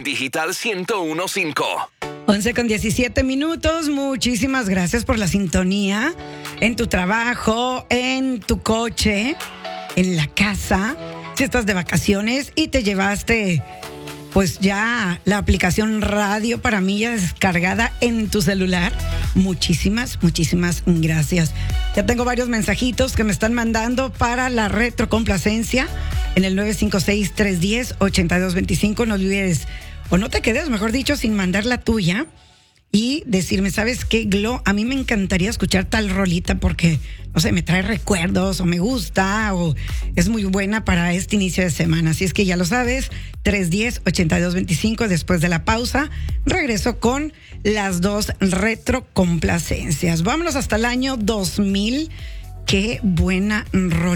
Digital 101.5. 11:17. Muchísimas gracias por la sintonía en tu trabajo, en tu coche, en la casa. Si estás de vacaciones y te llevaste pues ya la aplicación Radio para mí ya descargada en tu celular, muchísimas gracias. Ya tengo varios mensajitos que me están mandando para la retrocomplacencia en el 956-310-8225. No olvides, o no te quedes, mejor dicho, sin mandar la tuya y decirme, ¿sabes qué, Glo? A mí me encantaría escuchar tal rolita porque, no sé, me trae recuerdos o me gusta o es muy buena para este inicio de semana. Así es que ya lo sabes, 310-8225. Después de la pausa, regreso con las dos retrocomplacencias. Vámonos hasta el año 2000. Qué buena rola.